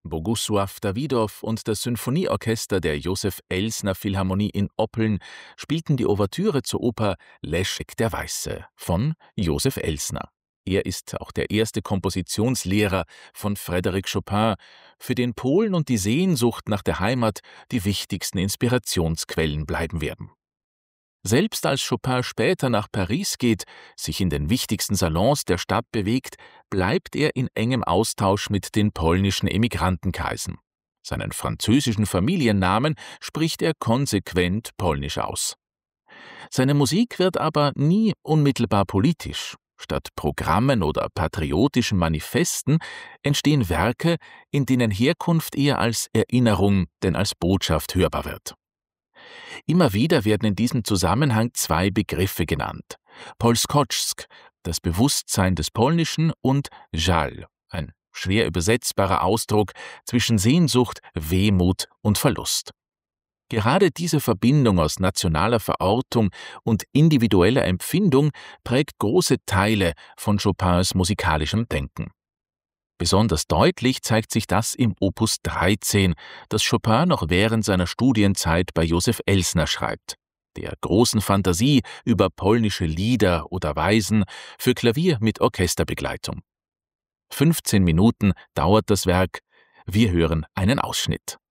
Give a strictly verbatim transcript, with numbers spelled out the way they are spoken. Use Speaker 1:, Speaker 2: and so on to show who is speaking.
Speaker 1: Bogusław Dawidow und das Sinfonieorchester der Josef Elsner Philharmonie in Oppeln spielten die Ouvertüre zur Oper Leszek der Weiße von Josef Elsner. Er ist auch der erste Kompositionslehrer von Frédéric Chopin, für den Polen und die Sehnsucht nach der Heimat die wichtigsten Inspirationsquellen bleiben werden. Selbst als Chopin später nach Paris geht, sich in den wichtigsten Salons der Stadt bewegt, bleibt er in engem Austausch mit den polnischen Emigrantenkreisen. Seinen französischen Familiennamen spricht er konsequent polnisch aus. Seine Musik wird aber nie unmittelbar politisch. Statt Programmen oder patriotischen Manifesten entstehen Werke, in denen Herkunft eher als Erinnerung denn als Botschaft hörbar wird. Immer wieder werden in diesem Zusammenhang zwei Begriffe genannt: Polskoczk, das Bewusstsein des Polnischen, und Żal, ein schwer übersetzbarer Ausdruck zwischen Sehnsucht, Wehmut und Verlust. Gerade diese Verbindung aus nationaler Verortung und individueller Empfindung prägt große Teile von Chopins musikalischem Denken. Besonders deutlich zeigt sich das im Opus dreizehn, das Chopin noch während seiner Studienzeit bei Josef Elsner schreibt, der großen Fantasie über polnische Lieder oder Weisen für Klavier mit Orchesterbegleitung. fünfzehn Minuten dauert das Werk, wir hören einen Ausschnitt.